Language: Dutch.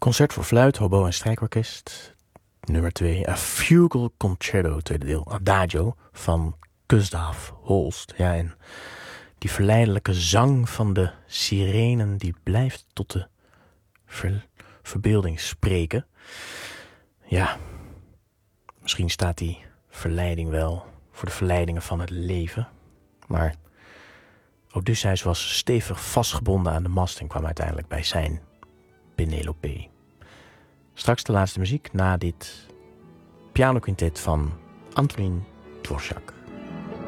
Concert voor fluit, hobo en strijkorkest. Nummer 2, A Fugal Concerto, tweede deel, Adagio van Gustav Holst. Ja, en die verleidelijke zang van de sirenen, die blijft tot de verbeelding spreken. Ja, misschien staat die verleiding wel voor de verleidingen van het leven. Maar Odysseus was stevig vastgebonden aan de mast en kwam uiteindelijk bij zijn Penelope. Straks de laatste muziek na dit pianoquintet van Antonín Dvořák.